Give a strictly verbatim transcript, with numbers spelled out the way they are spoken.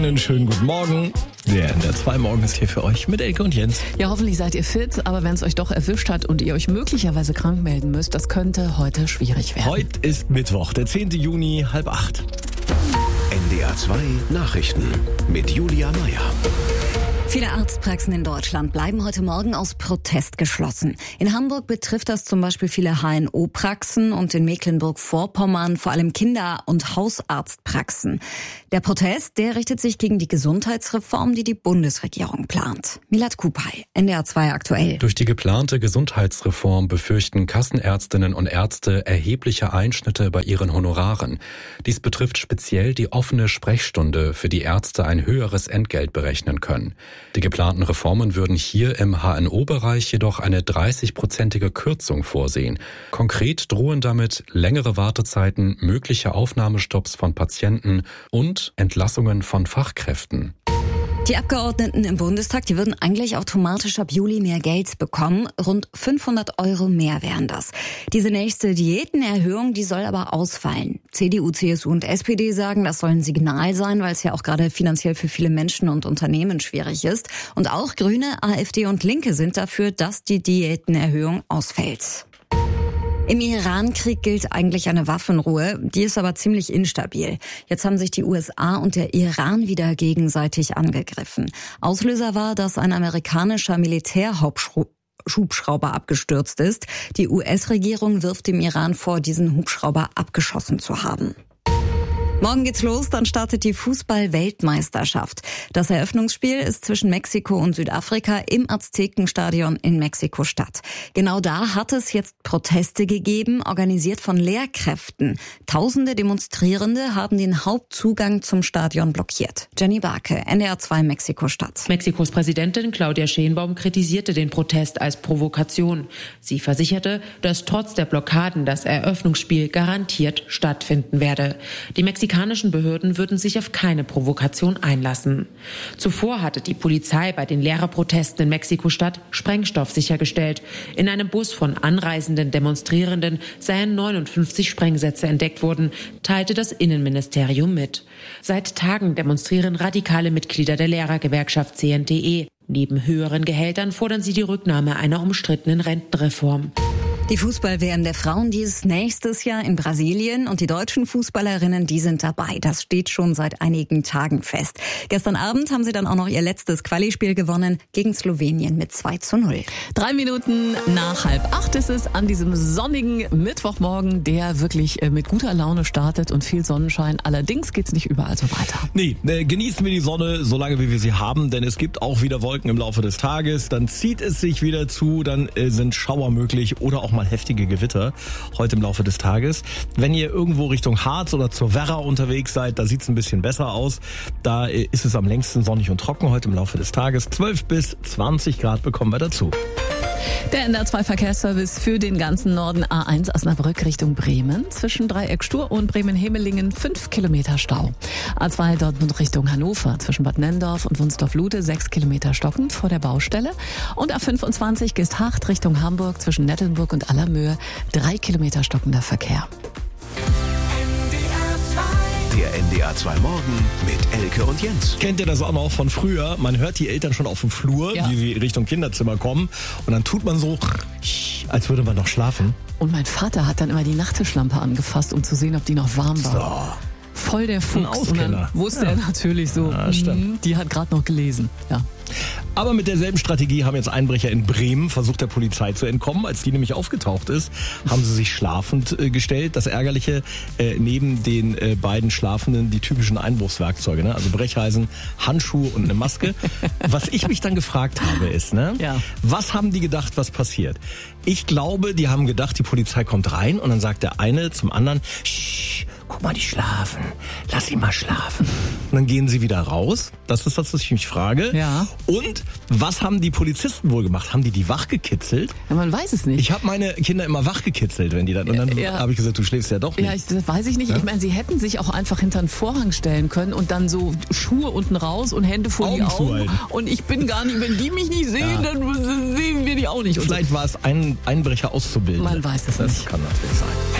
Einen schönen guten Morgen. Der N D R zwei Morgen ist hier für euch mit Elke und Jens. Ja, hoffentlich seid ihr fit, aber wenn es euch doch erwischt hat und ihr euch möglicherweise krank melden müsst, das könnte heute schwierig werden. Heute ist Mittwoch, der zehnte Juni, halb acht. N D R zwei Nachrichten mit Julia Meyer. Viele Arztpraxen in Deutschland bleiben heute Morgen aus Protest geschlossen. In Hamburg betrifft das zum Beispiel viele H N O-Praxen und in Mecklenburg-Vorpommern vor allem Kinder- und Hausarztpraxen. Der Protest, der richtet sich gegen die Gesundheitsreform, die die Bundesregierung plant. Milad Kupay, N D R zwei aktuell. Durch die geplante Gesundheitsreform befürchten Kassenärztinnen und Ärzte erhebliche Einschnitte bei ihren Honoraren. Dies betrifft speziell die offene Sprechstunde, für die Ärzte ein höheres Entgelt berechnen können. Die geplanten Reformen würden hier im H N O-Bereich jedoch eine dreißigprozentige Kürzung vorsehen. Konkret drohen damit längere Wartezeiten, mögliche Aufnahmestopps von Patienten und Entlassungen von Fachkräften. Die Abgeordneten im Bundestag, die würden eigentlich automatisch ab Juli mehr Geld bekommen. Rund fünfhundert Euro mehr wären das. Diese nächste Diätenerhöhung, die soll aber ausfallen. C D U, C S U und S P D sagen, das soll ein Signal sein, weil es ja auch gerade finanziell für viele Menschen und Unternehmen schwierig ist. Und auch Grüne, AfD und Linke sind dafür, dass die Diätenerhöhung ausfällt. Im Iran-Krieg gilt eigentlich eine Waffenruhe, die ist aber ziemlich instabil. Jetzt haben sich die U S A und der Iran wieder gegenseitig angegriffen. Auslöser war, dass ein amerikanischer Militärhubschrauber abgestürzt ist. Die U S-Regierung wirft dem Iran vor, diesen Hubschrauber abgeschossen zu haben. Morgen geht's los, dann startet die Fußball-Weltmeisterschaft. Das Eröffnungsspiel ist zwischen Mexiko und Südafrika im Aztekenstadion in Mexiko-Stadt. Genau da hat es jetzt Proteste gegeben, organisiert von Lehrkräften. Tausende Demonstrierende haben den Hauptzugang zum Stadion blockiert. Jenny Barke, N D R zwei Mexiko-Stadt. Mexikos Präsidentin Claudia Sheinbaum kritisierte den Protest als Provokation. Sie versicherte, dass trotz der Blockaden das Eröffnungsspiel garantiert stattfinden werde. Die Mexikaner Die amerikanischen Behörden würden sich auf keine Provokation einlassen. Zuvor hatte die Polizei bei den Lehrerprotesten in Mexiko-Stadt Sprengstoff sichergestellt. In einem Bus von anreisenden Demonstrierenden seien neunundfünfzig Sprengsätze entdeckt worden, teilte das Innenministerium mit. Seit Tagen demonstrieren radikale Mitglieder der Lehrergewerkschaft C N T E. Neben höheren Gehältern fordern sie die Rücknahme einer umstrittenen Rentenreform. Die Fußball-W M der Frauen, die ist nächstes Jahr in Brasilien und die deutschen Fußballerinnen, die sind dabei. Das steht schon seit einigen Tagen fest. Gestern Abend haben sie dann auch noch ihr letztes Quali-Spiel gewonnen gegen Slowenien mit zwei zu null. Drei Minuten nach halb acht ist es an diesem sonnigen Mittwochmorgen, der wirklich mit guter Laune startet und viel Sonnenschein. Allerdings geht's nicht überall so weiter. Nee, äh, genießen wir die Sonne, solange wie wir sie haben, denn es gibt auch wieder Wolken im Laufe des Tages. Dann zieht es sich wieder zu, dann äh, sind Schauer möglich oder auch mal heftige Gewitter heute im Laufe des Tages. Wenn ihr irgendwo Richtung Harz oder zur Werra unterwegs seid, da sieht's ein bisschen besser aus. Da ist es am längsten sonnig und trocken heute im Laufe des Tages. zwölf bis zwanzig Grad bekommen wir dazu. Der N D R zwei Verkehrsservice für den ganzen Norden. A eins Osnabrück Richtung Bremen. Zwischen Dreieck Stur und Bremen-Hemelingen fünf Kilometer Stau. A zwei Dortmund Richtung Hannover. Zwischen Bad Nenndorf und Wunsdorf-Lude sechs Kilometer stockend vor der Baustelle. Und A fünfundzwanzig Geesthacht Richtung Hamburg. Zwischen Nettelnburg und Allermöhe drei Kilometer stockender Verkehr. Der N D R zwei Morgen mit Elke und Jens. Kennt ihr das auch noch von früher? Man hört die Eltern schon auf dem Flur, ja, wie sie Richtung Kinderzimmer kommen. Und dann tut man so, als würde man noch schlafen. Und mein Vater hat dann immer die Nachttischlampe angefasst, um zu sehen, ob die noch warm war. So. Voll der Fuchs. Und dann wusste ja. er natürlich so, ja, mh, die hat gerade noch gelesen. Ja. Aber mit derselben Strategie haben jetzt Einbrecher in Bremen versucht, der Polizei zu entkommen. Als die nämlich aufgetaucht ist, haben sie sich schlafend äh, gestellt. Das Ärgerliche, äh, neben den äh, beiden Schlafenden die typischen Einbruchswerkzeuge, ne? Also Brecheisen, Handschuhe und eine Maske. Was ich mich dann gefragt habe ist, ne? Ja. Was haben die gedacht, was passiert? Ich glaube, die haben gedacht, die Polizei kommt rein und dann sagt der eine zum anderen, Shh, guck mal, die schlafen. Lass sie mal schlafen. Und dann gehen sie wieder raus. Das ist das, was ich mich frage. Ja. Und was haben die Polizisten wohl gemacht? Haben die die wachgekitzelt? Ja, man weiß es nicht. Ich habe meine Kinder immer wachgekitzelt, wenn die dann... Und dann ja. habe ich gesagt, du schläfst ja doch nicht. Ja, ich, das weiß ich nicht. Ja? Ich meine, sie hätten sich auch einfach hinter den Vorhang stellen können und dann so Schuhe unten raus und Hände vor Augen die Augen. zuhalten. Und ich bin gar nicht, wenn die mich nicht sehen, ja. dann sehen wir die auch nicht. Vielleicht war es ein Einbrecher auszubilden. Man weiß es das nicht. Das kann natürlich sein.